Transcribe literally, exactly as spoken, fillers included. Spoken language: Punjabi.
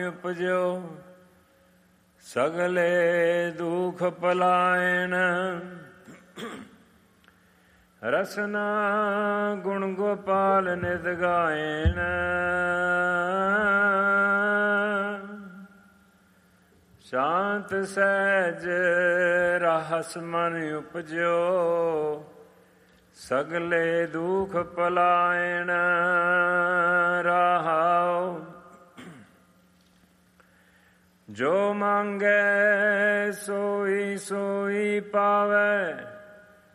ਉਪਜਿਓ ਸਗਲੇ ਦੁਖ ਪਲਾਇਣ। ਰਸਨਾ ਗੁਣ ਗੋਪਾਲ ਨਿਤ ਗਾਇਣ। ਸ਼ਾਂਤ ਸਹਿਜ ਰਹਸ ਮਨ ਉਪਜਿਓ ਸਗਲੇ ਦੁਖ ਪਲਾਇਣ। ਰਹਾਉ ਜੋ ਮੰਗੈ ਸੋਈ ਸੋਈ ਪਾਵੈ